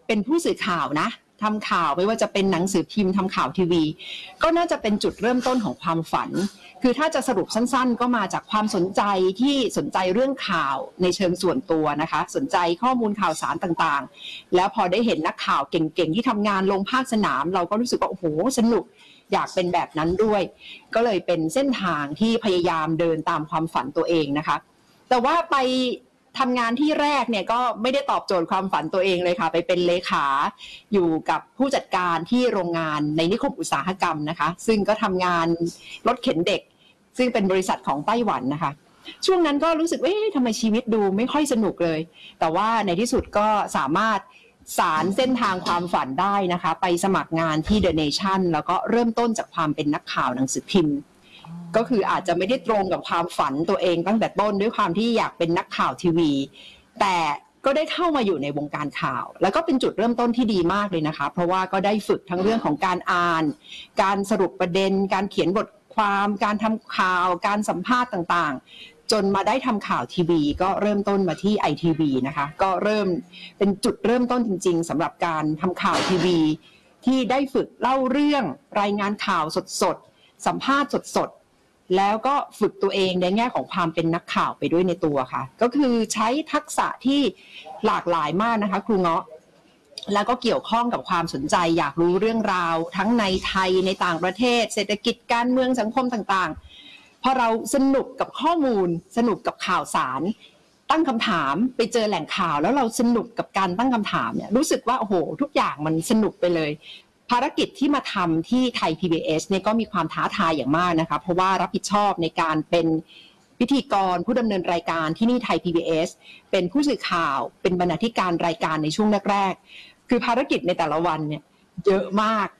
เป็นผู้สื่อข่าวนะทำข่าวไม่ว่าจะเป็นหนังสือพิมพ์ทำข่าวทีวีก็น่าจะเป็นจุดเริ่มต้นของความฝันคือถ้าจะสรุปสั้นๆก็มาจากความสนใจที่สนใจเรื่องข่าวในเชิงส่วนตัวนะคะสนใจข้อมูลข่าวสารต่างๆแล้วพอได้เห็นนักข่าวเก่งๆที่ทำงานลงภาคสนามเราก็รู้สึกว่าโอ้โหสนุกอยากเป็นแบบนั้นด้วยก็เลยเป็นเส้นทางที่พยายามเดินตามความฝันตัวเองนะคะแต่ว่าไปทำงานที่แรกเนี่ยก็ไม่ได้ตอบโจทย์ความฝันตัวเองเลยค่ะไปเป็นเลขาอยู่กับผู้จัดการที่โรงงานในนิคมอุตสาหกรรมนะคะซึ่งก็ทำงานรถเข็นเด็กซึ่งเป็นบริษัทของไต้หวันนะคะช่วงนั้นก็รู้สึกว่าทำไมชีวิตดูไม่ค่อยสนุกเลยแต่ว่าในที่สุดก็สามารถสารเส้นทางความฝันได้นะคะไปสมัครงานที่ The Nation แล้วก็เริ่มต้นจากความเป็นนักข่าวหนังสือพิมพ์ก็คืออาจจะไม่ได้ตรงกับความฝันตัวเองตั้งแต่ต้นด้วยความที่อยากเป็นนักข่าวทีวีแต่ก็ได้เข้ามาอยู่ในวงการข่าวแล้วก็เป็นจุดเริ่มต้นที่ดีมากเลยนะคะเพราะว่าก็ได้ฝึกทั้งเรื่องของการอ่านการสรุปประเด็นการเขียนบทความการทำข่าวการสัมภาษณ์ต่างๆจนมาได้ทำข่าวทีวีก็เริ่มต้นมาที่ ITV นะคะก็เริ่มเป็นจุดเริ่มต้นจริงๆสำหรับการทำข่าวทีวีที่ได้ฝึกเล่าเรื่องรายงานข่าวสดๆสัมภาษณ์สดๆแล้วก็ฝึกตัวเองในแง่ของความเป็นนักข่าวไปด้วยในตัวค่ะก็คือใช้ทักษะที่หลากหลายมากนะคะครูเงาะแล้วก็เกี่ยวข้องกับความสนใจอยากรู้เรื่องราวทั้งในไทยในต่างประเทศเศรษฐกิจการเมืองสังคมต่างๆพอเราสนุกกับข้อมูลสนุกกับข่าวสารตั้งคำถามไปเจอแหล่งข่าวแล้วเราสนุกกับการตั้งคำถามเนี่ยรู้สึกว่าโอ้โหทุกอย่างมันสนุกไปเลยภารกิจที่มาทำที่ไทย PBS เนี่ยก็มีความท้าทายอย่างมากนะคะเพราะว่ารับผิดชอบในการเป็นพิธีกรผู้ดำเนินรายการที่นี่ไทย PBS เป็นผู้สื่อข่าวเป็นบรรณาธิการรายการในช่วงแรกๆคือภารกิจในแต่ละวันเนี่ยเยอะมาก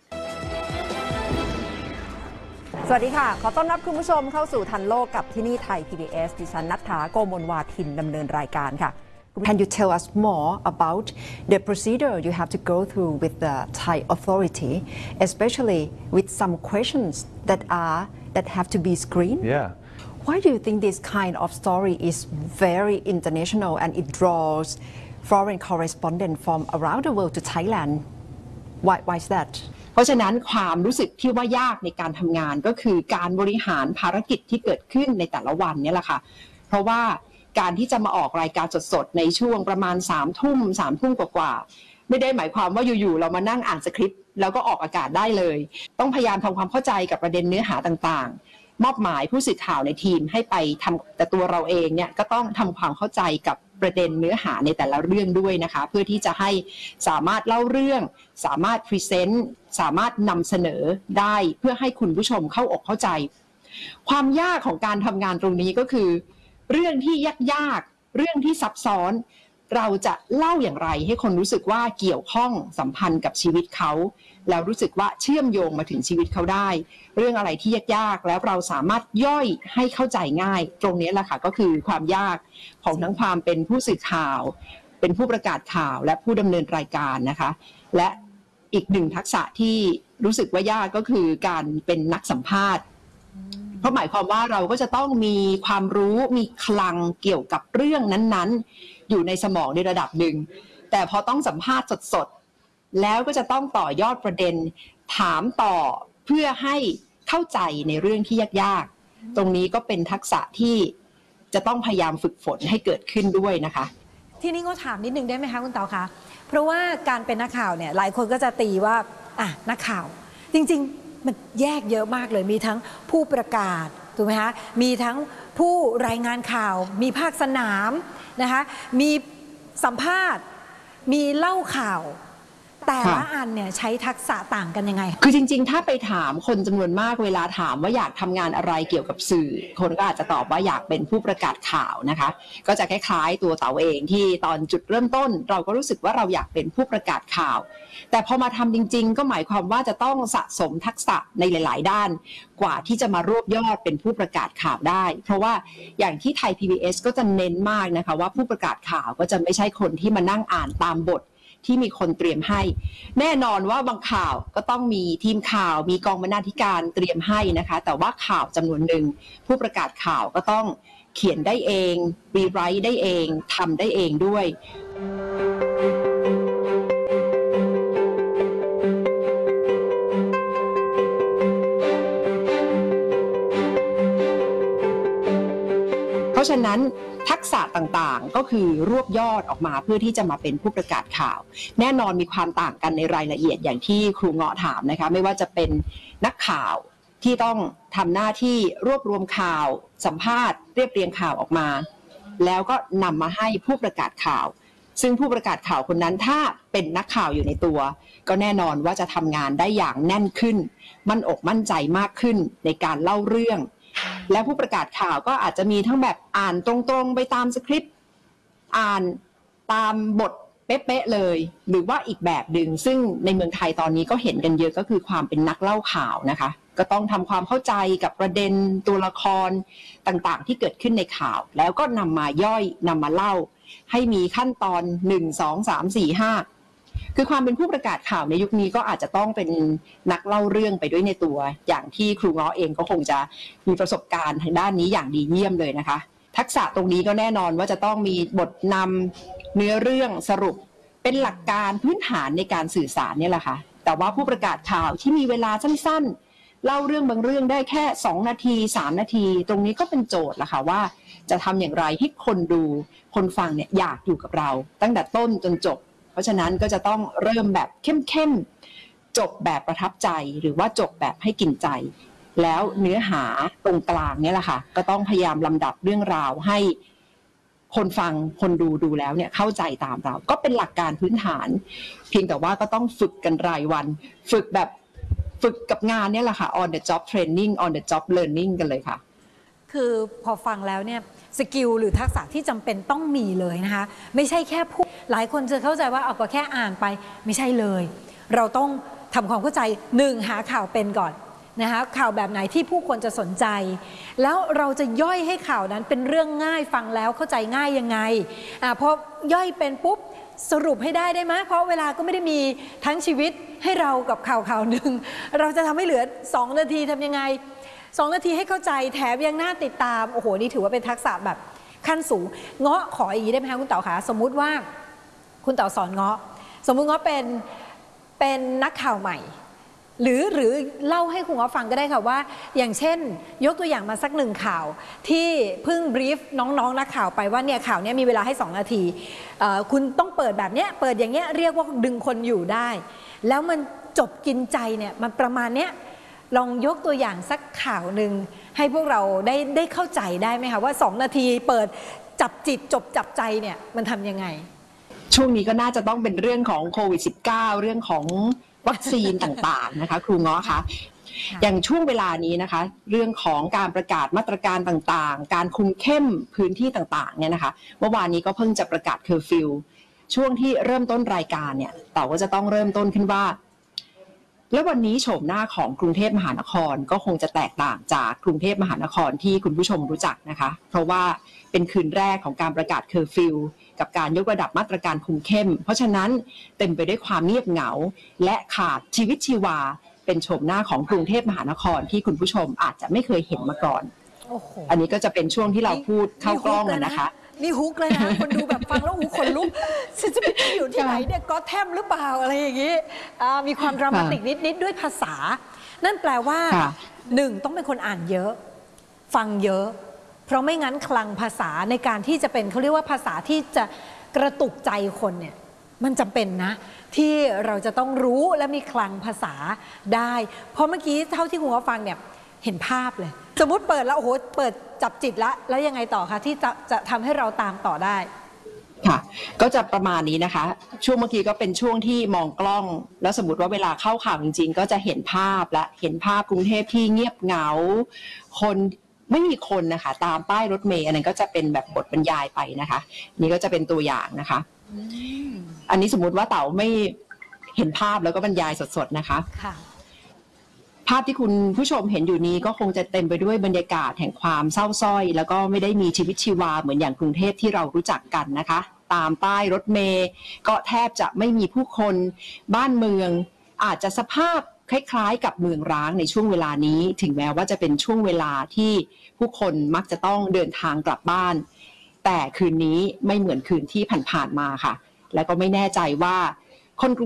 สวัสดีค่ะขอต้อนรับคุณผู้ชมเข้าสู่ทันโลกกับที่นี่ไทย PBS ดิฉันณัฐฐา โกมลวาทินดำเนินรายการค่ะ Can you tell us more about the procedure you have to go through with the Thai authority, especially with some questions that have to be screened? Yeah. Why do you think this kind of story is very international and it draws foreign correspondents from around the world to Thailand? Why is that? เพราะฉะนั้นความรู้สึกที่ว่ายากในการทำงานก็คือการบริหารภารกิจที่เกิดขึ้นในแต่ละวันนี่แหละค่ะเพราะว่าการที่จะมาออกรายการสดๆในช่วงประมาณ3 ทุ่มกว่าไม่ได้หมายความว่าอยู่ๆเรามานั่งอ่านสคริปต์แล้วก็ออกอากาศได้เลยต้องพยายามทำความเข้าใจกับประเด็นเนื้อหาต่างๆมอบหมายผู้สื่อข่าวในทีมให้ไปทำแต่ตัวเราเองเนี่ยก็ต้องทำความเข้าใจกับประเด็นเนื้อหาในแต่ละเรื่องด้วยนะคะเพื่อที่จะให้สามารถเล่าเรื่องสามารถพรีเซนต์สามารถนำเสนอได้เพื่อให้คุณผู้ชมเข้าอกเข้าใจความยากของการทำงานตรงนี้ก็คือเรื่องที่ยากๆเรื่องที่ซับซ้อนเราจะเล่าอย่างไรให้คนรู้สึกว่าเกี่ยวข้องสัมพันธ์กับชีวิตเขาแล้วรู้สึกว่าเชื่อมโยงมาถึงชีวิตเขาได้เรื่องอะไรที่ยากๆแล้วเราสามารถย่อยให้เข้าใจง่ายตรงนี้แหละค่ะก็คือความยากของทั้งความเป็นผู้สื่อข่าวเป็นผู้ประกาศข่าวและผู้ดำเนินรายการนะคะและอีกหนึ่งทักษะที่รู้สึกว่ายากก็คือการเป็นนักสัมภาษณ์เพราะหมายความว่าเราก็จะต้องมีความรู้มีคลังเกี่ยวกับเรื่องนั้นๆอยู่ในสมองในระดับหนึ่งแต่พอต้องสัมภาษณ์สดๆแล้วก็จะต้องต่อยอดประเด็นถามต่อเพื่อให้เข้าใจในเรื่องที่ยากๆตรงนี้ก็เป็นทักษะที่จะต้องพยายามฝึกฝนให้เกิดขึ้นด้วยนะคะที่นี่ก็ถามนิดนึงได้ไหมคะคุณเต๋าคะเพราะว่าการเป็นนักข่าวเนี่ยหลายคนก็จะตีว่านักข่าวจริงๆมันแยกเยอะมากเลยมีทั้งผู้ประกาศถูกไหมคะมีทั้งผู้รายงานข่าวมีภาคสนามนะคะมีสัมภาษณ์มีเล่าข่าวแต่ละอันเนี่ยใช้ทักษะต่างกันยังไงคือจริงๆถ้าไปถามคนจำนวนมากเวลาถามว่าอยากทำงานอะไรเกี่ยวกับสื่อคนก็อาจจะตอบว่าอยากเป็นผู้ประกาศข่าวนะคะก็จะคล้ายๆตัวเต๋าเองที่ตอนจุดเริ่มต้นเราก็รู้สึกว่าเราอยากเป็นผู้ประกาศข่าวแต่พอมาทำจริงๆก็หมายความว่าจะต้องสะสมทักษะในหลายๆด้านกว่าที่จะมารวบยอดเป็นผู้ประกาศข่าวได้เพราะว่าอย่างที่ไทย PBS ก็จะเน้นมากนะคะว่าผู้ประกาศข่าวก็จะไม่ใช่คนที่มานั่งอ่านตามบทที่มีคนเตรียมให้แน่นอนว่าบางข่าวก็ต้องมีทีมข่าวมีกองบรรณาธิการเตรียมให้นะคะแต่ว่าข่าวจำนวนหนึ่งผู้ประกาศข่าวก็ต้องเขียนได้เองรีไรต์ได้เองทำได้เองด้วยะฉะนั้นทักษะต่างๆก็คือรวบยอดออกมาเพื่อที่จะมาเป็นผู้ประกาศข่าวแน่นอนมีความต่างกันในรายละเอียดอย่างที่ครูเงาะถามนะคะไม่ว่าจะเป็นนักข่าวที่ต้องทำหน้าที่รวบรวมข่าวสัมภาษณ์เรียบเรียงข่าวออกมาแล้วก็นำมาให้ผู้ประกาศข่าวซึ่งผู้ประกาศข่าวคนนั้นถ้าเป็นนักข่าวอยู่ในตัวก็แน่นอนว่าจะทำงานได้อย่างแน่นขึ้นมั่นอกมั่นใจมากขึ้นในการเล่าเรื่องและผู้ประกาศข่าวก็อาจจะมีทั้งแบบอ่านตรงๆไปตามสคริปต์อ่านตามบทเป๊ะๆเลยหรือว่าอีกแบบหนึ่งซึ่งในเมืองไทยตอนนี้ก็เห็นกันเยอะก็คือความเป็นนักเล่าข่าวนะคะก็ต้องทำความเข้าใจกับประเด็นตัวละครต่างๆที่เกิดขึ้นในข่าวแล้วก็นำมาย่อยนำมาเล่าให้มีขั้นตอน1 2 3 4 5คือความเป็นผู้ประกาศข่าวในยุคนี้ก็อาจจะต้องเป็นนักเล่าเรื่องไปด้วยในตัวอย่างที่ครูเงาะเองก็คงจะมีประสบการณ์ทางด้านนี้อย่างดีเยี่ยมเลยนะคะทักษะตรงนี้ก็แน่นอนว่าจะต้องมีบทนำเนื้อเรื่องสรุปเป็นหลักการพื้นฐานในการสื่อสารเนี่ยแหละค่ะแต่ว่าผู้ประกาศข่าวที่มีเวลาสั้นๆเล่าเรื่องบางเรื่องได้แค่2 นาที3 นาทีตรงนี้ก็เป็นโจทย์ละค่ะว่าจะทำอย่างไรให้คนดูคนฟังเนี่ยอยากอยู่กับเราตั้งแต่ต้นจนจบเพราะฉะนั้นก็จะต้องเริ่มแบบเข้มๆจบแบบประทับใจหรือว่าจบแบบให้กินใจแล้วเนื้อหาตรงกลางเนี่ยแหละค่ะก็ต้องพยายามลำดับเรื่องราวให้คนฟังคนดูแล้วเนี่ยเข้าใจตามเราก็เป็นหลักการพื้นฐานเพียงแต่ว่าก็ต้องฝึกกันรายวันฝึกกับงานเนี่ยแหละค่ะ on the job training on the job learning กันเลยค่ะคือพอฟังแล้วเนี่ยสกิลหรือทักษะที่จำเป็นต้องมีเลยนะคะไม่ใช่แค่พูดหลายคนจะเข้าใจว่าเอาก็แค่อ่านไปไม่ใช่เลยเราต้องทำความเข้าใจ1หาข่าวเป็นก่อนนะคะข่าวแบบไหนที่ผู้คนจะสนใจแล้วเราจะย่อยให้ข่าวนั้นเป็นเรื่องง่ายฟังแล้วเข้าใจง่ายยังไงพอย่อยเป็นปุ๊บสรุปให้ได้ไหมเพราะเวลาก็ไม่ได้มีทั้งชีวิตให้เรากับข่าวหนึ่งเราจะทำให้เหลือ2 นาทีทำยังไง2 นาทีให้เข้าใจแถมยังน่าติดตามโอ้โหนี่ถือว่าเป็นทักษะแบบขั้นสูงเงาะขออย่างนี้ได้ไหมคะคุณเต๋าคะสมมุติว่าคุณเต๋าสอนเงาะสมมุติเงาะเป็นนักข่าวใหม่หรือเล่าให้คุณเงาะฟังก็ได้ค่ะว่าอย่างเช่นยกตัวอย่างมาสัก1ข่าวที่เพิ่งบรีฟน้องนักข่าวไปว่าเนี่ยข่าวนี้มีเวลาให้2 นาทีคุณต้องเปิดแบบเนี้ยเปิดอย่างเงี้ยเรียกว่าดึงคนอยู่ได้แล้วมันจบกินใจเนี่ยมันประมาณเนี้ยลองยกตัวอย่างสักข่าวหนึ่งให้พวกเราได้เข้าใจได้ไหมคะว่า2 นาทีเปิดจับจิตจบจับใจเนี่ยมันทำยังไงช่วงนี้ก็น่าจะต้องเป็นเรื่องของโควิด -19 เรื่องของวัคซีนต่างๆนะคะครูเงาะคะอย่างช่วงเวลานี้นะคะเรื่องของการประกาศมาตรการต่างๆการคุมเข้มพื้นที่ต่างๆเนี่ยนะคะเมื่อวานนี้ก็เพิ่งจะประกาศเคอร์ฟิวช่วงที่เริ่มต้นรายการเนี่ยแต่ว่าจะต้องเริ่มต้นขึ้นว่าและวันนี้โฉมหน้าของกรุงเทพมหานครก็คงจะแตกต่างจากกรุงเทพมหานครที่คุณผู้ชมรู้จักนะคะเพราะว่าเป็นคืนแรกของการประกาศเคอร์ฟิวกับการยกระดับมาตรการคุมเข้มเพราะฉะนั้นเต็มไปด้วยความเงียบเหงาและขาดชีวิตชีวาเป็นโฉมหน้าของกรุงเทพมหานครที่คุณผู้ชมอาจจะไม่เคยเห็นมาก่อนอันนี้ก็จะเป็นช่วงที่เราพูดเข้ากล้องนะคะนี่ฮุกเลยนะคนดูแบบฟังแล้วหูขนลุกฉันจะไปอยู่ที่ไหนเนี่ยก็แทมหรือเปล่าอะไรอย่างนี้มีความดรามาติกนิดด้วยภาษานั่นแปลว่า1ต้องเป็นคนอ่านเยอะฟังเยอะเพราะไม่งั้นคลังภาษาในการที่จะเป็นเขาเรียกว่าภาษาที่จะกระตุกใจคนเนี่ยมันจำเป็นนะที่เราจะต้องรู้และมีคลังภาษาได้เพราะเมื่อกี้เท่าที่คุณฟังเนี่ยเห็นภาพเลยสมมุติเปิดแล้วโอ้โหเปิดจับจิตแล้วยังไงต่อคะที่จะทำให้เราตามต่อได้ค่ะก็จะประมาณนี้นะคะช่วงเมื่อกี้ก็เป็นช่วงที่มองกล้องแล้วสมมติว่าเวลาเข้าข่าวจริงๆก็จะเห็นภาพและเห็นภาพกรุงเทพที่เงียบเหงาคนไม่มีคนนะคะตามป้ายรถเมล์อันนั้นก็จะเป็นแบบบทบรรยายไปนะคะนี่ก็จะเป็นตัวอย่างนะคะอันนี้สมมุติว่าเต๋าไม่เห็นภาพแล้วก็บรรยายสดๆนะคะภาพที่คุณผู้ชมเห็นอยู่นี้ก็คงจะเต็มไปด้วยบรรยากาศแห่งความเศร้าส้อยแล้วก็ไม่ได้มีชีวิตชีวาเหมือนอย่างกรุงเทพที่เรารู้จักกันนะคะตามป้ายรถเมล์ก็แทบจะไม่มีผู้คนบ้านเมืองอาจจะสภาพคล้ายๆกับเมืองร้างในช่วงเวลานี้ถึงแม้ว่าจะเป็นช่วงเวลาที่ผู้คนมักจะต้องเดินทางกลับบ้านแต่คืนนี้ไม่เหมือนคืนที่ผ่านๆมาค่ะและก็ไม่แน่ใจว่าคน